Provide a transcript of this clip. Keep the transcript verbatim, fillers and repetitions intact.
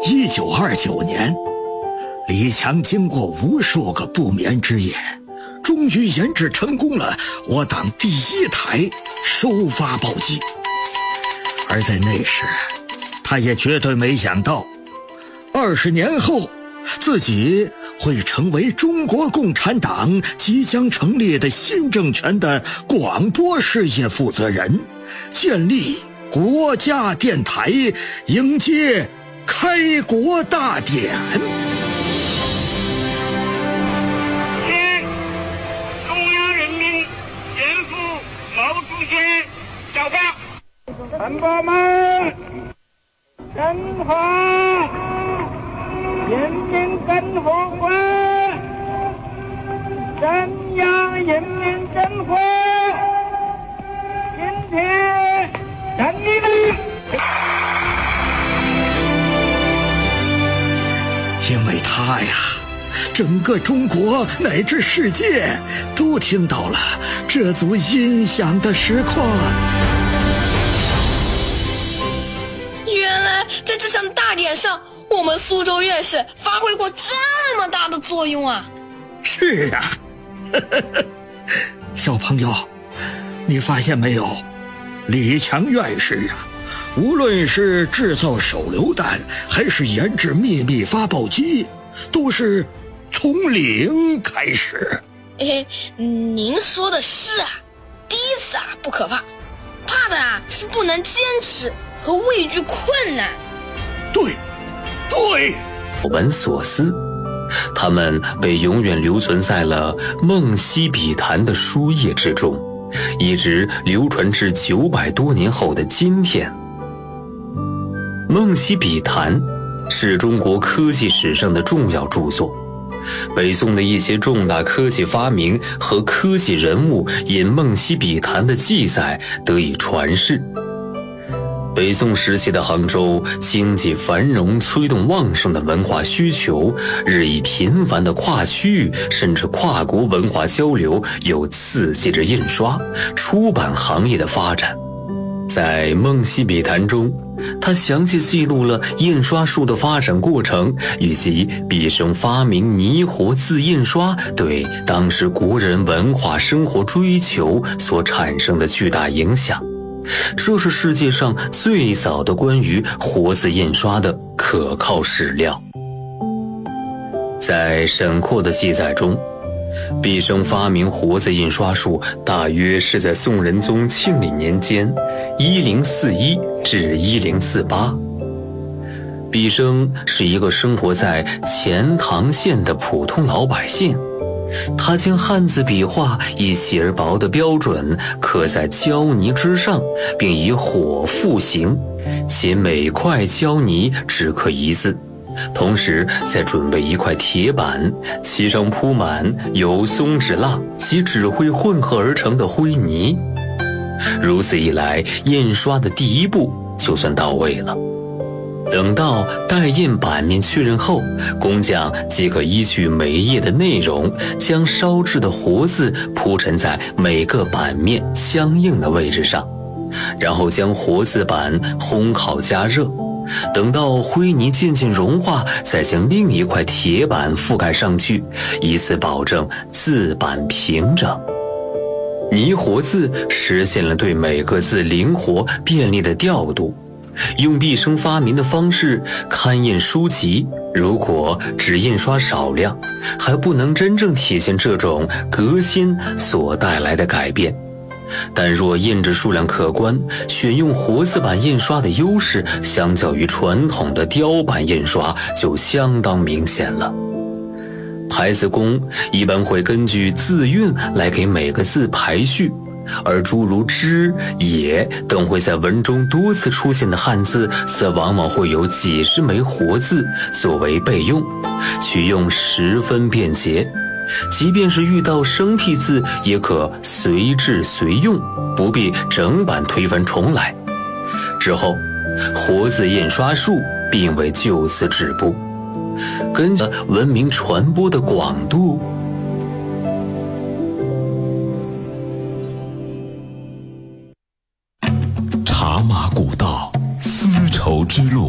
一九二九年，李强经过无数个不眠之夜，终于研制成功了我党第一台收发报机。而在那时，他也绝对没想到，二十年后，自己会成为中国共产党即将成立的新政权的广播事业负责人，建立国家电台，迎接开国大典。 贴中央人民政府毛主席小话，同胞们，中华人民共和国中央人民政府今天成立了。 因为他呀，整个中国乃至世界都听到了这组音响的实况。 原来在这场大典上，我们苏州院士发挥过这么大的作用啊！ 是啊，小朋友，你发现没有？李强院士啊，无论是制造手榴弹，还是研制秘密发报机，都是从零开始。 哎，您说的是啊，第一次啊不可怕，怕的啊是不能坚持和畏惧困难。 对，对， 闻所思，他们被永远留存在了梦溪笔谈的书页之中，一直流传至九百多年后的今天。梦溪笔谈是中国科技史上的重要著作，北宋的一些重大科技发明和科技人物因梦溪笔谈的记载得以传世。北宋时期的杭州经济繁荣，催动旺盛的文化需求，日益频繁的跨区域甚至跨国文化交流，又刺激着印刷、出版行业的发展。在梦溪笔谈中，他详细记录了印刷术的发展过程，以及毕生发明泥活字印刷对当时国人文化生活追求所产生的巨大影响。这是世界上最早的关于活字印刷的可靠史料。在沈括的记载中，毕生发明活字印刷术大约是在宋仁宗庆历年间一零四一至一零四八。毕生是一个生活在钱塘县的普通老百姓，他将汉字笔画以细而薄的标准刻在胶泥之上，并以火复形，其每块胶泥只刻一字，同时再准备一块铁板，其上铺满由松脂蜡及纸灰混合而成的灰泥。如此一来，印刷的第一步就算到位了。等到待印版面确认后，工匠即可依据每页的内容，将烧制的活字铺陈在每个版面相应的位置上，然后将活字板烘烤加热，等到灰泥渐渐融化，再将另一块铁板覆盖上去，以此保证字板平整。泥活字实现了对每个字灵活便利的调度。用毕生发明的方式刊印书籍，如果只印刷少量，还不能真正体现这种革新所带来的改变。但若印制数量可观，选用活字版印刷的优势，相较于传统的雕版印刷就相当明显了。排字工一般会根据字韵来给每个字排序，而诸如之、也等会在文中多次出现的汉字，则往往会有几十枚活字作为备用，取用十分便捷。即便是遇到生僻字，也可随制随用，不必整版推翻重来。之后，活字印刷术并未就此止步。根据文明传播的广度，